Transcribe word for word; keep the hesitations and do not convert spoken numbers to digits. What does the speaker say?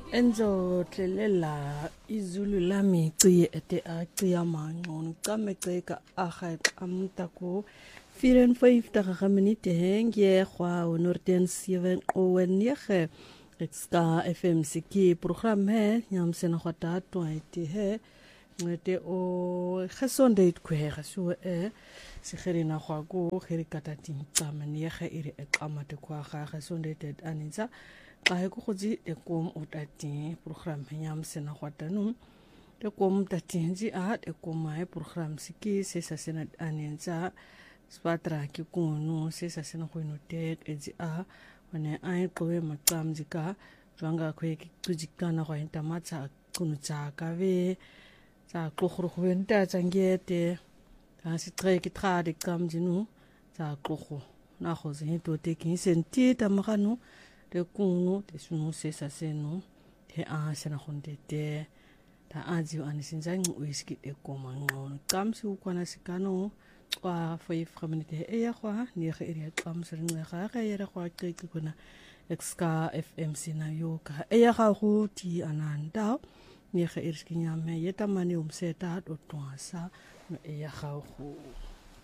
Enzo tlelela izulu lami ciye ete aciya mangcono cameceka ahaqa amtako vier en vyftig minute hengye kwa Norden seven owenige Ska F M siki program he nyam sena khata twaiti he ngete o gesonde kwega so e sigerina kwa go gerikata tintsama nege iri eqamate kwa ga gesonde tet anitsa xa go gotsi e kom o tati program nyam sena khata no te kom tatinji a e koma e program siki se sa sena anitsa spatra ki kuno se sa sena go inotek edzi a wane ai qowe macamjika jwanga khweki tujikana go intamatsa kunutsa ka ve tsa qokhro go enta tsangete ka sitreki trade kamjinu tsa qokho na go zinto tekin senti tamagano de kuno de sunu se sa seno he a sena khondete ta aji anisinza ngwiski e koma ngono kamsi ukwana sikano kwa five minute e ya kwa ni ge ere kamse ringa ga ga ere kwa qeki kuna Ska F M sina yoka e ya ga go ti ananda ni ge ere skinyame yeta mane umseta do twasa no e ya ga go